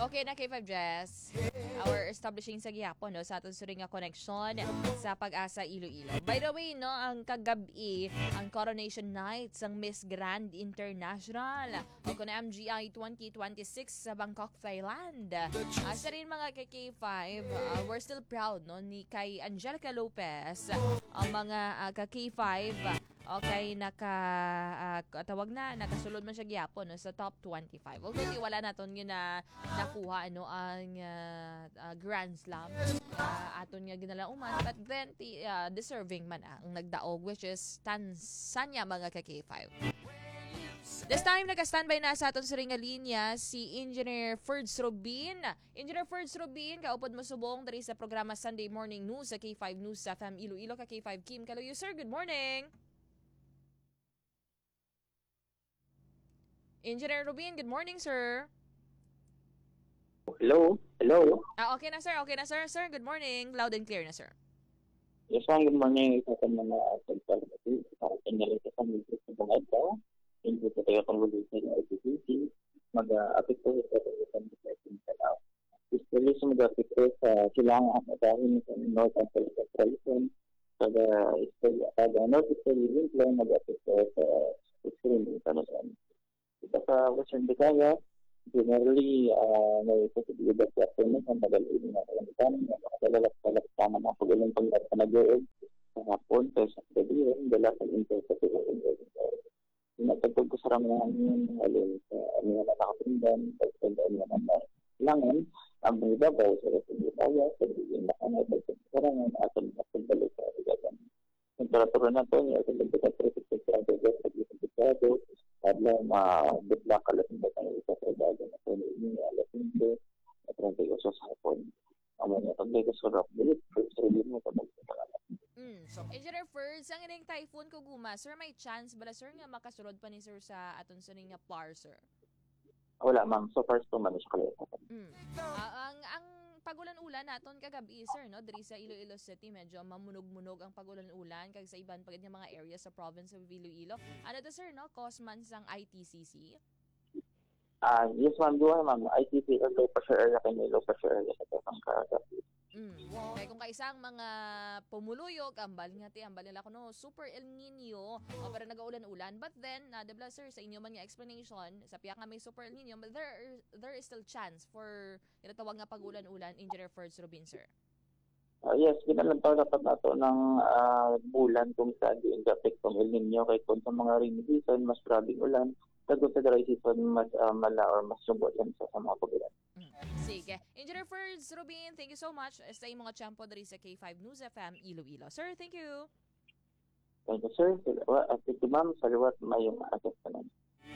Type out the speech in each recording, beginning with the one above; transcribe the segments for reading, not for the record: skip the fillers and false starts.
Okay na K5 Jess. Our establishing sa gihapon no sa aton suring nga connection sa Pag-asa Iloilo. By the way no, ang kagabi ang coronation night sang Miss Grand International o kun MGI 2026 sa Bangkok, Thailand. Sa rin mga K5, we're still proud no ni kay Angelica Lopez ang mga ka-K5 okay, tawag na, nakasulod man siya gyapon no, sa top 25. Although di wala naton yun na nakuha ano ang Grand Slam aton nga ginalauman, but then deserving man ang nagdaog, which is Tanzania mga ka-K5. This time, naka-standby na sa aton sa ringa linya si Engineer Ferds Robin. Engineer Ferds Robin, kaupod mo subong dari sa programa Sunday Morning News sa K5 News sa FM Iloilo ka K5 Kim Kaluyo. Sir, good morning. Engineer Robin, good morning, sir. Hello? Hello? Okay na, sir. Okay na, sir. Sir, good morning. Loud and clear na, sir. Yes, ma'am. Good morning. Isa sa mga pagpapalapit. Inalita sa mga sa bungad ka. Hindi sa tayo convolution ng IPCC. Mag-apekto sa pagpapalapit sa ating especially sa mag-apekto sa silangan at dahil sa North and Central Kada North Eastern Link mag-apekto sa extreme international. Ito sa Western Bicaya, generally, may posibilidad sa atin sa magaling na kalamitan, makalalak tama na pag-ulang pag-nag-uod sa hapon, sa gabi, dala sa interpretation. Pinatagpag ko sa ramahan yun, halin sa mga nakapindan, pagpagdaan naman na langan, ang mga babaw sa Western Bicaya, sa bigyan na kanay, pagpagkarangan, at ang pagpagdalo sa agagan. Temperatura na ito, yung ating pagpagkado, adlaw mabutla kalating batang isa sa dagat na ito ni alating at rantay ko sa hapon. Amo niya pag-lagay sa rock bilit, first review mo kapag So, Engineer Ferds, ang ining typhoon ko guma, sir, may chance bala, sir, nga makasulod pa ni sir sa aton sa nga PAR, sir? Wala, ma'am. So, first to man is kalita. Ang pagulan-ulan naton kagabi, sir, no? Diri sa Iloilo City, medyo mamunog-munog ang pagulan-ulan kag sa iban pagid nga mga area sa province of Iloilo. Ano to, sir, no? Cause man sang ITCC? Yes, ma'am. Duha, ma'am. ITC, low pressure area kay low pressure area sa Pangkaragap. Kaya kung kaisang mga pumuluyog, ambal nila ko no, super El Nino, para nagaulan-ulan. But then, debla sir, sa inyo man nga explanation, sa piyak nga may super El Nino, but there is still chance for tinatawag nga pag-ulan-ulan, Engineer Ferds Robin, sir. Yes, ginalantaw dapat nato ng bulan kung saan yung effect ng El Nino kay kung sa mga rainy season, mas grabing ulan, tagod sa dry season, mas mala or mas subot yan sa mga pag-ulan. Sige. Engineer Ferds Robin, thank you so much sa imong mga champo dari sa K5 News FM Iloilo. Sir, thank you. Thank you, sir. Thank you, ma'am. Salawat mayong asas ka naman.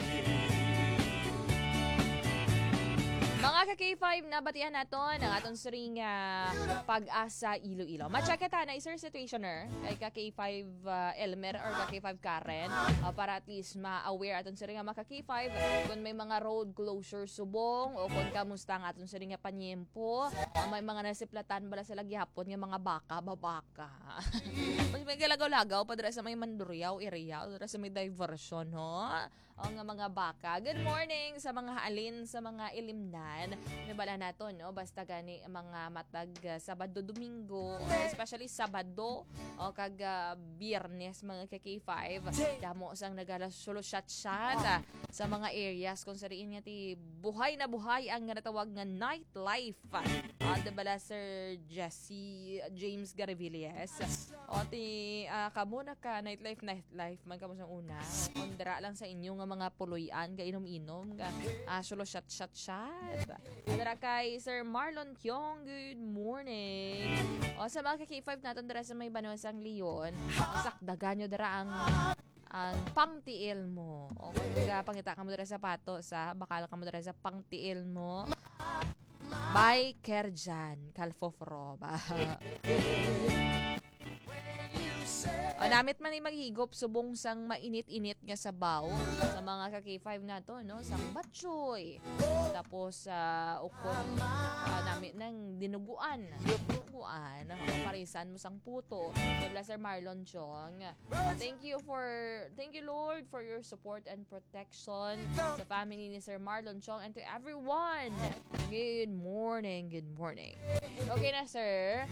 Mga ka-K5, nabatihan naton ang aton suring Pag-asa Iloilo. Ma-check kita na sir situationer kay ka-K5 Elmer or ka-K5 Karen para at least ma-aware aton suring mga ka-K5 kung may mga road closure subong o kung kamusta ang aton suring panyempo. May mga nasiplatan bala sa lagyapon nga mga babaka. Mas may galagaw-lagaw pa dira sa may Mandurriao area, dira sa may diversion ho. O nga mga baka. Good morning sa mga alin sa mga ilimnan. May bala nato no basta gani mga matag Sabado Domingo, especially Sabado o kag Biyernes mga K5. Damo sang nagalasolo-shot sa mga areas kung sariin nga ti buhay na buhay ang natawag nga nightlife. De bala Sir Jesse James Garavillas. O ti kamo na ka nightlife man kamo sang una. Ondra lang sa inyo nga mga puloyan ga inom-inom ga solo shot. Andra kay Sir Marlon Kyong, good morning. O sa mga K5 naton dira sa may Banosang Leon, sakdagan nyo dira ang pangtiil mo. O kung pangita ka mo dira sa pato sa bakal ka mo dira sa pangtiil mo. By Kerjan Kalfofroba. Manamit man ni maghigop subong sang mainit-init nga sabaw sa mga ka-K5 nato, no? Sang batchoy. Tapos ukon namit ng dinuguan. Dinuguan, parisan mo sang puto. Kay Sir Marlon Chong. Thank you Lord for your support and protection sa family ni Sir Marlon Chong and to everyone. Good morning. Okay na, sir.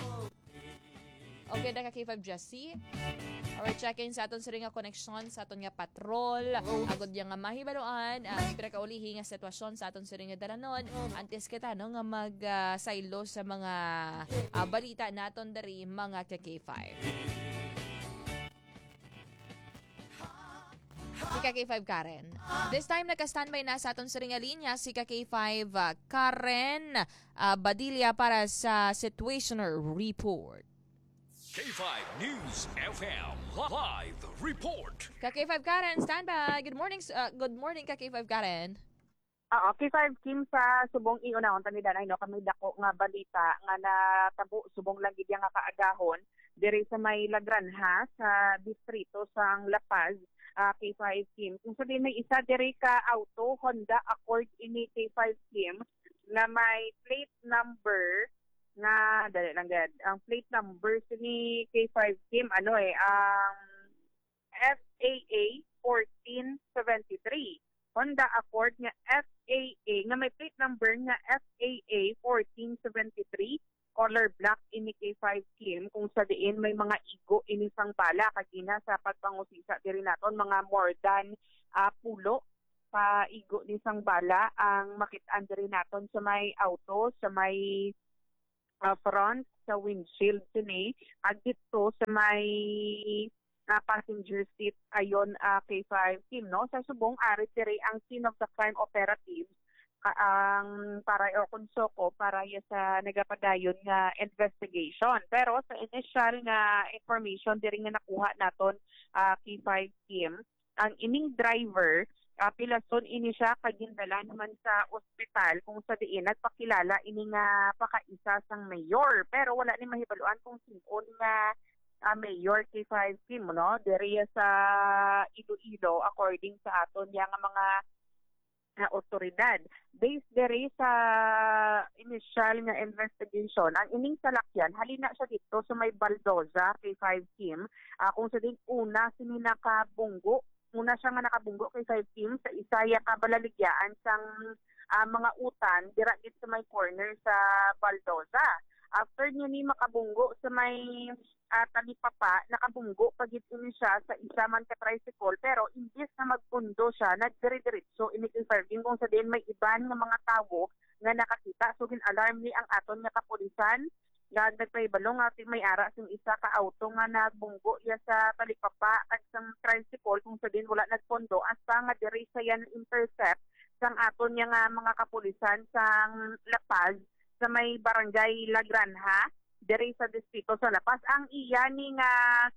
Okay na ka K5 Jessie. Alright, check-in sa aton sa ring nga connection sa aton nga patrol. Agod yang nga mahibaluan ang pinakaulihi nga sitwasyon sa aton sa ring nga dalanon. Antes kita no nga mag-silo sa mga balita naton dari mga ka-K5. Si K5 Karen. This time naka-standby na sa aton sa ring nga linya si K5 Karen Badilla para sa Situationer Report. K5 News FM Live Report. K5 Karen, standby. Good morning K5 Karen. K5 Kim sa subong iunahon tanidan ay no kami dako nga balita nga natabo subong lang gid nga kaagahon diri sa may Lagranha sa distrito sang La Paz. K5 Kim. Kung sabihin may isa diri ka auto Honda Accord ini K5 Kim na may plate number nga dali lang gad. Ang plate number ni K5 Kim ang FAA 1473. Honda Accord nga FAA nga may plate number nga FAA 1473 color black ini K5 Kim kung sa diin may mga igo ini sang bala kagina sa pagpangusisa diri naton mga more than pulo pa igo ni sang bala ang makit-an diri naton sa may auto sa may front sa windshield sini at dito sa may passenger seat ayon K5 Kim no sa subong ari diri ang scene of the crime operatives ang para Kunsoko para sa nagapadayon nga investigation pero sa initial nga information diri nga nakuha naton K5 Kim ang ining driver pilason ini siya kagindala naman sa ospital kung sa diin nagpakilala ini nga pakaisa sang mayor pero wala ni mahibaluan kung sin-on nga mayor K5 Kim no diri sa Iloilo according sa aton nga mga otoridad. Based diri sa initial nga investigation, ang ining salakyan halina siya dito sa may Baldoza K5 Kim kung sa din una sini nakabunggo una siya nga nakabunggo kay 5 Kim sa Isaya Kabalaligyaan sang mga utan dira dito sa may corner sa Baldoza. After niya ni makabunggo sa may talipapa, nakabunggo pagit ini siya sa isa man ka tricycle pero imbis na magpundo siya, nagdiri-diretso ini kay Fergin kung sa din may iban nga mga tawo nga nakakita so gin-alarm ni ang aton nga kapulisan nga nagpahibalong ating may ara sing isa ka auto nga nagbunggo ya sa talipapa at sang tricycle kung sa din wala nagpondo hasta nga diri sa yan intercept sang aton nga mga kapulisan sang La Paz sa may barangay Lagranha diri sa distrito sa La Paz ang iya ni nga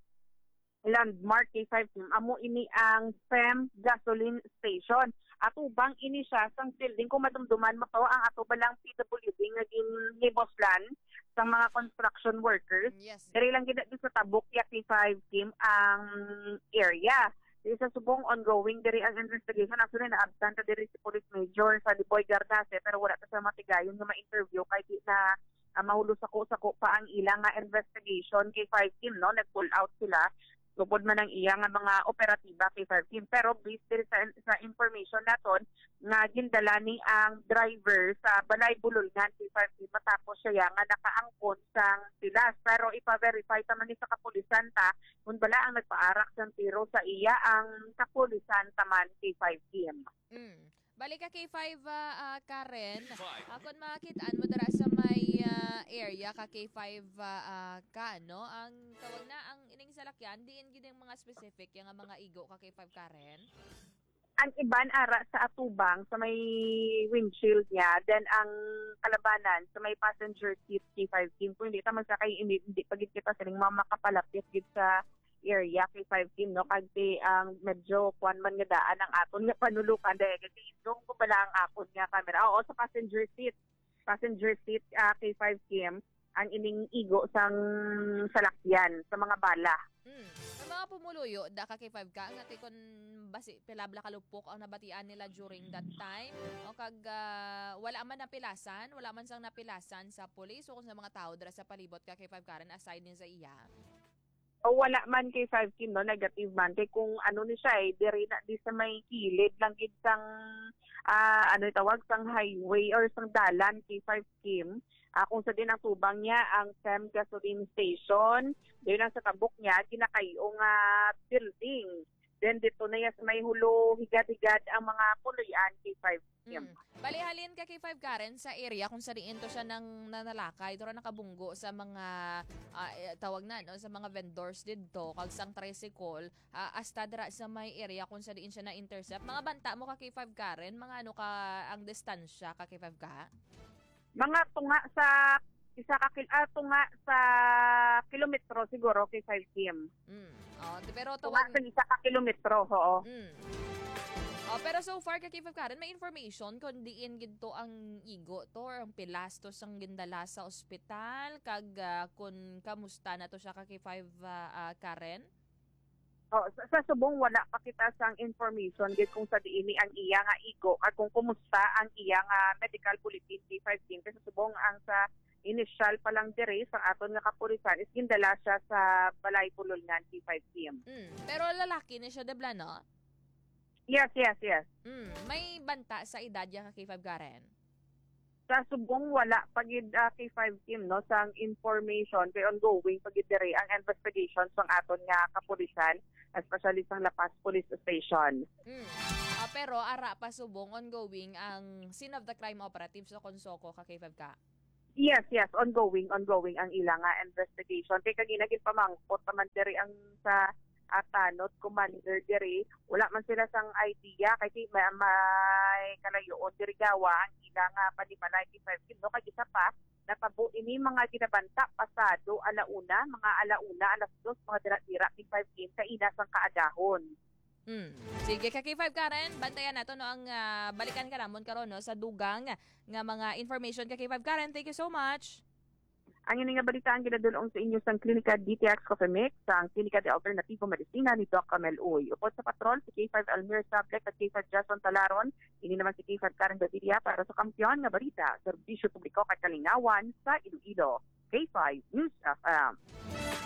landmark K5 Kim amo ini ang FEM gasoline station atubang ini siya sang building kung madumduman matawa ang ato balang PWD nga giniboslan sang mga construction workers diri lang gid sa tabok ya K5 Kim ang area diri sa subong ongoing diri ang investigation actually na absent diri si Police Major sa Liboy Garnase pero wala ta sa matigayon nga ma-interview kay di na mahulos ako pa ang ilang nga investigation kay 5 Kim no nag-pull out sila lupod man ang iya nga mga operatiba kay 5 Kim pero based diri sa information naton nga gindala ni ang driver sa Balay Bululngan kay 5 Kim matapos siya nga nakaangkon sang pilas pero ipa-verify ta man ni sa kapulisan ta kun bala ang nagpaarak sang tiro sa iya ang kapulisan taman kay 5 Kim. Balik ka K5 Karen. Kung makitaan mo dara sa may area ka K5 ka no, ang tawag na ang ining salakyan diin gid mga specific yung mga igo ka K5 Karen. Ang iban ara sa atubang sa may windshield niya, then ang kalabanan sa may passenger seat K5 Kim kung hindi ta magsakay hindi pagit kita siling makapalapit gid sa area kay 5 Kim no kasi ang medyo kuan man nga daan ang aton nga panulukan dahil kasi dong ko bala ang akon nga camera sa passenger seat kay 5 Kim ang ining igo sang salakyan sa mga bala Ang mga pumuluyo, da ka kay 5 ka, nga kon basi pilabla kalupok ang nabatian nila during that time. O kag wala man napilasan, wala man sang napilasan sa pulis o kung sa mga tao dira sa palibot ka kay 5 Karen aside din sa iya. O wala man kay 5 Kim, no, negative man. Kay kung ano ni siya, diri na di sa may kilid lang gid sang ano itawag sang highway or sang dalan kay 5 Kim. Kung sa din ang tubang niya ang Sem Gasoline Station, doon lang sa tabok niya ginakayong building. Then dito na yan sa may hulo higad-higad ang mga puluyan kay 5 Kim. Balihalin ka kay 5 Karen sa area kung sariin to siya ng nanalakay dura nakabunggo sa mga tawag na no sa mga vendors didto kag sang tricycle hasta dira sa may area kung sariin siya na intercept. Mga banta mo ka kay 5 Karen, mga ano ka ang distansya ka kay 5 ka? Mga tunga sa tunga sa kilometro siguro kay 5 Kim. Pero Tunga tawag sa isa ka kilometro, oo. pero so far kay 5 Karen, may information kung diin gidto ang igo to or ang pilastos ang gindala sa ospital kag kung kamusta na to siya kay 5 Karen? Sa subong wala pa kita sang information gid kung sa diini ang iya nga igo at kung kumusta ang iya nga medical bulletin kay 5 Kim. Sa subong ang sa initial pa lang dire sa aton nga kapulisan is gindala siya sa balay pululngan kay 5 Kim. Pero lalaki ni siya debla no? Yes. May banta sa edad niya kay 5 Karen? Sa subong wala pagid kay 5 Kim no sang information kay ongoing pagid dire ang investigation sang aton nga kapulisan, especially sang La Paz Police Station. Pero ara pa subong ongoing ang scene of the crime operative sa Consoko ka kay 5 ka? Yes, ongoing ang ilang investigation. Kay kagina gid pamangkot pa man diri ang sa tanod commander diri, wala man sila sang idea kay may kalayoon diri gawa ang ilang panimalay kay 5 Kim no kay isa pa natabo ini mga ginabanta pasado alauna, alas 2 mga dira-dira kay 5 Kim sa ina sang kaadahon. Sige ka kay 5 Karen, bantayan nato no ang balikan ka namon karon no sa dugang nga mga information ka kay 5 Karen. Thank you so much. Ang ining nga balitaan ginadulong sa inyo sang Klinika DTX Coffee Mix sa Klinika de Alternativo Medicina ni Doc Camel Uy. Upod sa patrol si K5 Almir Sablec at K5 Jason Talaron, ini naman si K5 Karen Gaviria para sa kampiyon nga balita, serbisyo publiko at kalingawan sa Iloilo. K5 News FM.